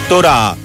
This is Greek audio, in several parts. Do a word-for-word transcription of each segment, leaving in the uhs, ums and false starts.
Τώρα,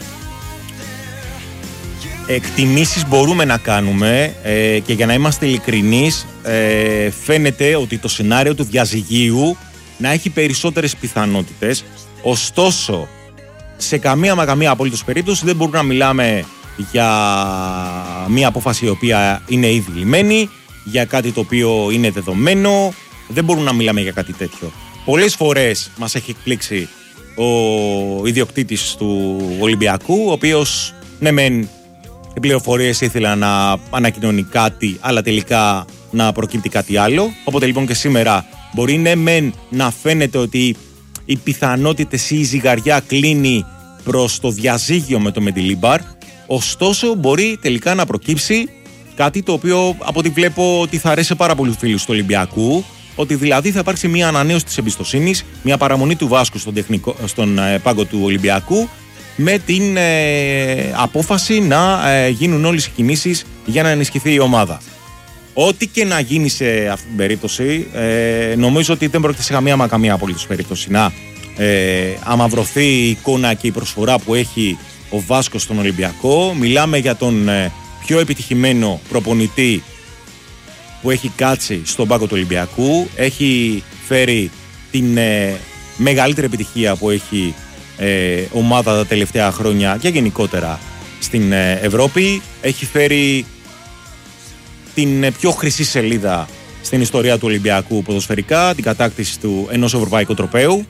εκτιμήσεις μπορούμε να κάνουμε ε, και για να είμαστε ειλικρινείς, ε, φαίνεται ότι το σενάριο του διαζυγίου να έχει περισσότερες πιθανότητες. Ωστόσο, σε καμία μα καμία απολύτως περίπτωση δεν μπορούμε να μιλάμε για μια απόφαση η οποία είναι ήδη λυμμένη, για κάτι το οποίο είναι δεδομένο. Δεν μπορούμε να μιλάμε για κάτι τέτοιο. Πολλές φορές μας έχει εκπλήξει ο ιδιοκτήτης του Ολυμπιακού, ο οποίος, ναι μεν, οι πληροφορίες ήθελα να ανακοινώνει κάτι, αλλά τελικά να προκύπτει κάτι άλλο. Οπότε λοιπόν και σήμερα μπορεί ναι μεν να φαίνεται ότι οι πιθανότητες ή η ζυγαριά κλείνει προς το διαζύγιο με το Μεντιλίμπαρ, ωστόσο μπορεί τελικά να προκύψει κάτι το οποίο από ό,τι βλέπω ότι θα αρέσει πάρα πολλούς φίλους του Ολυμπιακού, ότι δηλαδή θα υπάρξει μια ανανέωση της εμπιστοσύνης, μια παραμονή του Βάσκου στον, τεχνικό, στον ε, πάγκο του Ολυμπιακού, με την ε, απόφαση να ε, γίνουν όλες οι κινήσεις για να ενισχυθεί η ομάδα. Ό,τι και να γίνει σε αυτή την περίπτωση, ε, νομίζω ότι δεν πρόκειται σε καμία μα καμία απολύτως περίπτωση να ε, αμαυρωθεί η εικόνα και η προσφορά που έχει ο Βάσκος στον Ολυμπιακό. Μιλάμε για τον ε, πιο επιτυχημένο προπονητή που έχει κάτσει στον πάγκο του Ολυμπιακού. Έχει φέρει την ε, μεγαλύτερη επιτυχία που έχει ε, ομάδα τα τελευταία χρόνια και γενικότερα στην ε, Ευρώπη. Έχει φέρει την ε, πιο χρυσή σελίδα στην ιστορία του Ολυμπιακού ποδοσφαιρικά, την κατάκτηση του ενός ευρωπαϊκού τροπαίου.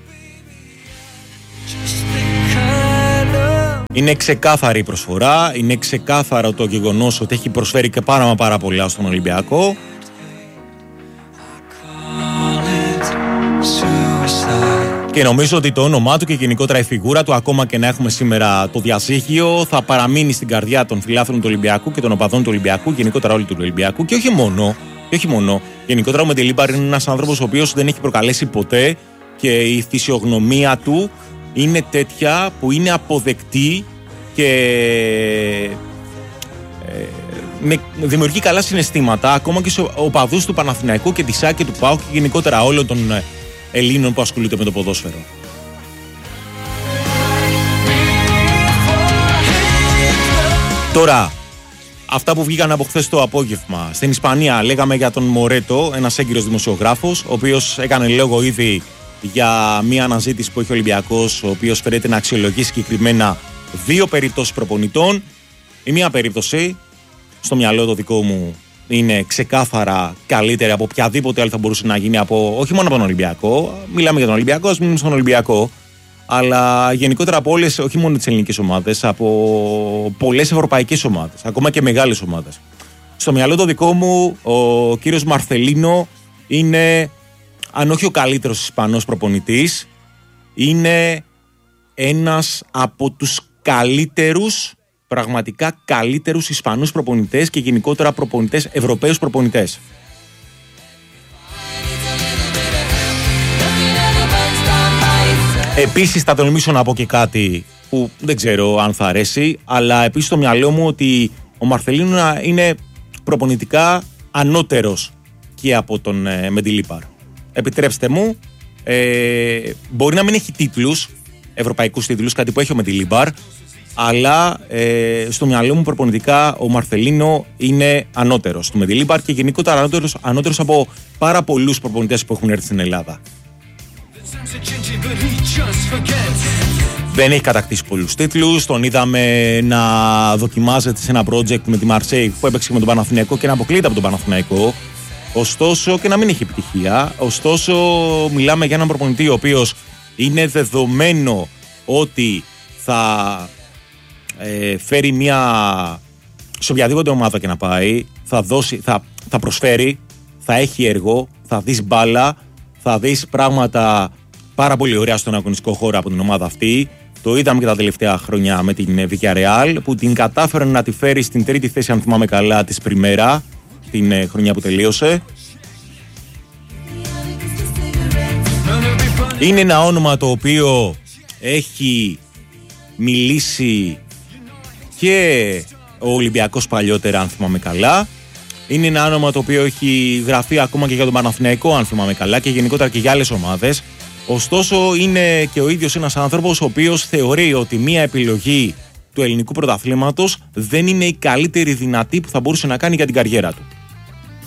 Είναι ξεκάθαρη η προσφορά, είναι ξεκάθαρο το γεγονός ότι έχει προσφέρει και πάρα μα πάρα πολλά στον Ολυμπιακό. Και νομίζω ότι το όνομά του και γενικότερα η φιγούρα του, ακόμα και να έχουμε σήμερα το διαζύγιο, θα παραμείνει στην καρδιά των φιλάθλων του Ολυμπιακού και των οπαδών του Ολυμπιακού, γενικότερα όλου του Ολυμπιακού. Και όχι μόνο, και όχι μόνο. Γενικότερα ο Μεντιλίμπαρ είναι ένας άνθρωπος ο οποίος δεν έχει προκαλέσει ποτέ και η φυσιογνωμία του είναι τέτοια που είναι αποδεκτή και ε, με, δημιουργεί καλά συναισθήματα ακόμα και στους οπαδούς του Παναθηναϊκού και της ΑΕΚ και του ΠΑΟΚ και γενικότερα όλων των Ελλήνων που ασχολούνται με το ποδόσφαιρο. Τώρα, αυτά που βγήκαν από χθες το απόγευμα στην Ισπανία, λέγαμε για τον Μορέτο, ένας έγκυρος δημοσιογράφος, ο οποίος έκανε λόγο ήδη για μια αναζήτηση που έχει ο Ολυμπιακός, ο οποίος φέρεται να αξιολογεί συγκεκριμένα δύο περιπτώσεις προπονητών. Η μία περίπτωση, στο μυαλό το δικό μου, είναι ξεκάθαρα καλύτερη από οποιαδήποτε άλλη θα μπορούσε να γίνει, από, όχι μόνο από τον Ολυμπιακό. Μιλάμε για τον Ολυμπιακό, ας μείνουμε στον Ολυμπιακό, αλλά γενικότερα από όλες, όχι μόνο τις ελληνικές ομάδες, από πολλές ευρωπαϊκές ομάδες, ακόμα και μεγάλες ομάδες. Στο μυαλό το δικό μου, ο κύριος Μαρθελίνο είναι, αν όχι ο καλύτερος Ισπανός προπονητής, είναι ένας από τους καλύτερους, πραγματικά καλύτερους Ισπανούς προπονητές και γενικότερα προπονητές, Ευρωπαίους προπονητές. Επίσης θα τολμήσω να πω και κάτι που δεν ξέρω αν θα αρέσει, αλλά επίσης στο μυαλό μου ότι ο Μαρθελίνο είναι προπονητικά ανώτερος και από τον ε, Μεντιλίμπαρ. Επιτρέψτε μου, ε, μπορεί να μην έχει τίτλους, ευρωπαϊκούς τίτλους, κάτι που έχει ο Μεντιλίμπαρ, αλλά ε, στο μυαλό μου προπονητικά ο Μαρθελίνο είναι ανώτερος του Μεντιλίμπαρ και γενικότερα ανώτερος, ανώτερος από πάρα πολλούς προπονητές που έχουν έρθει στην Ελλάδα. Δεν έχει κατακτήσει πολλούς τίτλους. Τον είδαμε να δοκιμάζεται σε ένα project με τη Μαρσέη που έπαιξε με τον Παναθηναϊκό και να αποκλείεται από τον Παναθηναϊκό. Ωστόσο, και να μην έχει επιτυχία. Ωστόσο, μιλάμε για έναν προπονητή ο οποίος είναι δεδομένο ότι θα ε, φέρει μια. Σε οποιαδήποτε ομάδα και να πάει, θα, δώσει, θα, θα προσφέρει, θα έχει έργο, θα δεις μπάλα, θα δεις πράγματα πάρα πολύ ωραία στον αγωνιστικό χώρο από την ομάδα αυτή. Το είδαμε και τα τελευταία χρόνια με την Villarreal, που την κατάφερε να τη φέρει στην τρίτη θέση, αν θυμάμαι καλά, της Πριμέρα, την ε, χρονιά που τελείωσε. Είναι ένα όνομα το οποίο έχει μιλήσει και ο Ολυμπιακός παλιότερα, αν θυμάμαι καλά. Είναι ένα όνομα το οποίο έχει γραφεί ακόμα και για τον Παναθηναϊκό, αν θυμάμαι καλά, και γενικότερα και για άλλες ομάδες. Ωστόσο, είναι και ο ίδιος ένας άνθρωπος ο οποίος θεωρεί ότι μία επιλογή του ελληνικού πρωταθλήματος δεν είναι η καλύτερη δυνατή που θα μπορούσε να κάνει για την καριέρα του.